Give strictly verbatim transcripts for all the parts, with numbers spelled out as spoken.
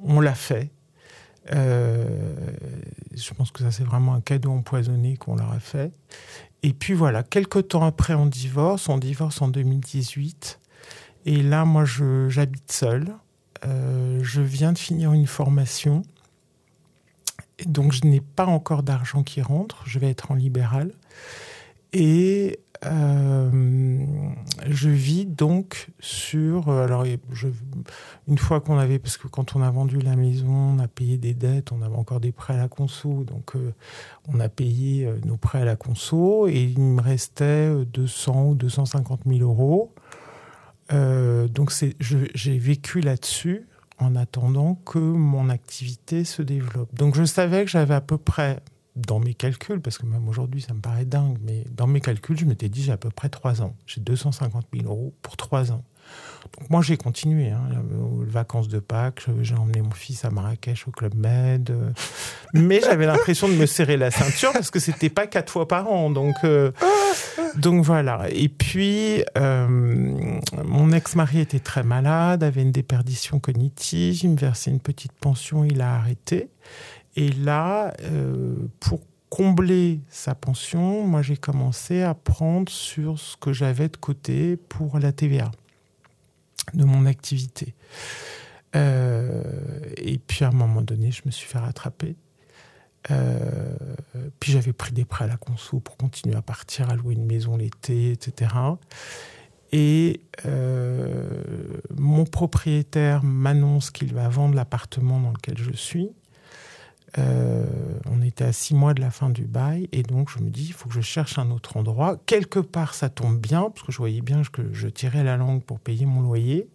on l'a fait. Euh, je pense que ça, c'est vraiment un cadeau empoisonné qu'on leur a fait. Et puis voilà, quelques temps après, on divorce. On divorce en deux mille dix-huit. Et là, moi, je, j'habite seule. Euh, je viens de finir une formation. Et donc, je n'ai pas encore d'argent qui rentre. Je vais être en libéral. Et euh, je vis donc sur... Alors, je, une fois qu'on avait... Parce que quand on a vendu la maison, on a payé des dettes, on avait encore des prêts à la conso. Donc, euh, on a payé euh, nos prêts à la conso. Et il me restait deux cents ou deux cent cinquante mille euros. Euh, donc, c'est, je, j'ai vécu là-dessus en attendant que mon activité se développe. Donc, je savais que j'avais à peu près... Dans mes calculs, parce que même aujourd'hui, ça me paraît dingue, mais dans mes calculs, je m'étais dit, j'ai à peu près trois ans. J'ai deux cent cinquante mille euros pour trois ans. Donc moi, j'ai continué. Hein. Aux vacances de Pâques, j'ai emmené mon fils à Marrakech au Club Med. Mais j'avais l'impression de me serrer la ceinture parce que c'était pas quatre fois par an. Donc, euh, donc voilà. Et puis, euh, mon ex-mari était très malade, avait une déperdition cognitive. Il me versait une petite pension, il a arrêté. Et là, euh, pour combler sa pension, moi, j'ai commencé à prendre sur ce que j'avais de côté pour la T V A de mon activité. Euh, et puis, à un moment donné, je me suis fait rattraper. Euh, puis, j'avais pris des prêts à la conso pour continuer à partir, à louer une maison l'été, et cetera. Et euh, mon propriétaire m'annonce qu'il va vendre l'appartement dans lequel je suis. Euh, on était à six mois de la fin du bail et donc je me dis il faut que je cherche un autre endroit. Quelque part ça tombe bien parce que je voyais bien que je tirais la langue pour payer mon loyer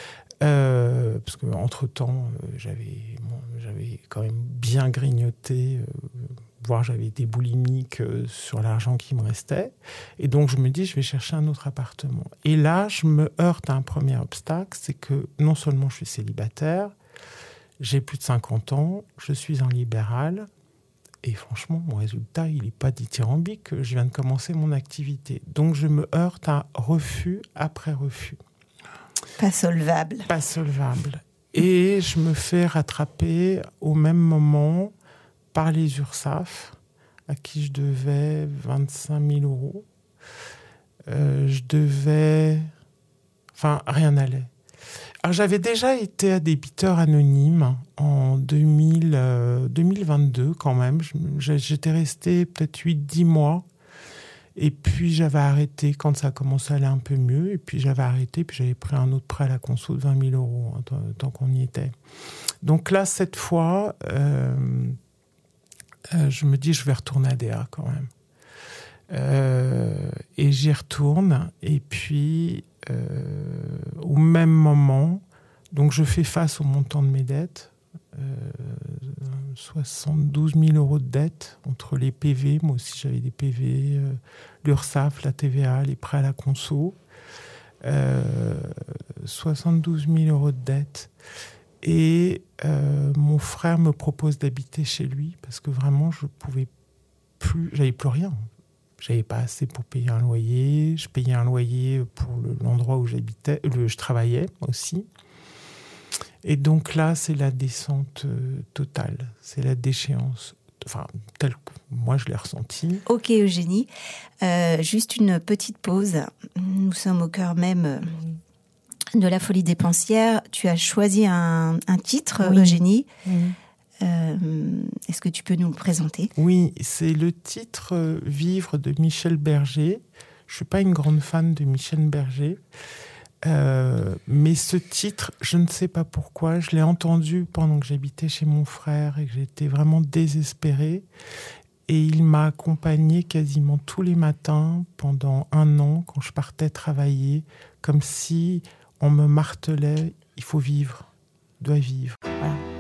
euh, parce que entre temps euh, j'avais bon, j'avais quand même bien grignoté, euh, voire j'avais été boulimique euh, sur l'argent qui me restait et donc je me dis je vais chercher un autre appartement. Et là je me heurte à un premier obstacle, c'est que non seulement je suis célibataire, j'ai plus de cinquante ans, je suis en libéral, et franchement, mon résultat, il n'est pas dithyrambique. Je viens de commencer mon activité. Donc, je me heurte à refus après refus. Pas solvable. Pas solvable. Et je me fais rattraper au même moment par les URSSAF, à qui je devais vingt-cinq mille euros. Euh, je devais... Enfin, rien n'allait. Alors, j'avais déjà été à débiteur anonyme en deux mille, euh, deux mille vingt-deux quand même. J'étais restée peut-être huit dix mois. Et puis j'avais arrêté quand ça commençait à aller un peu mieux. Et puis j'avais arrêté, puis j'avais pris un autre prêt à la conso de vingt mille euros, hein, tant, tant qu'on y était. Donc là, cette fois, euh, euh, je me dis je vais retourner à D A quand même. Euh, et j'y retourne. Et puis... Euh, au même moment, donc je fais face au montant de mes dettes, euh, soixante-douze mille euros de dettes entre les P V, moi aussi j'avais des P V, euh, l'URSSAF, la T V A, les prêts à la conso, euh, soixante-douze mille euros de dettes. Et euh, mon frère me propose d'habiter chez lui parce que vraiment je pouvais plus, j'avais plus rien. J'avais pas assez pour payer un loyer. Je payais un loyer pour le, l'endroit où j'habitais, le, je travaillais aussi. Et donc là, c'est la descente euh, totale. C'est la déchéance. Enfin, telle que moi, je l'ai ressentie. Ok, Eugénie. Euh, juste une petite pause. Nous sommes au cœur même de la folie dépensière. Tu as choisi un, un titre, oui. Eugénie. Oui. Euh, est-ce que tu peux nous le présenter ? Oui, c'est le titre euh, « Vivre » de Michel Berger. Je ne suis pas une grande fan de Michel Berger, euh, mais ce titre, je ne sais pas pourquoi, je l'ai entendu pendant que j'habitais chez mon frère et que j'étais vraiment désespérée. Et il m'a accompagnée quasiment tous les matins pendant un an quand je partais travailler, comme si on me martelait « il faut vivre, dois vivre ».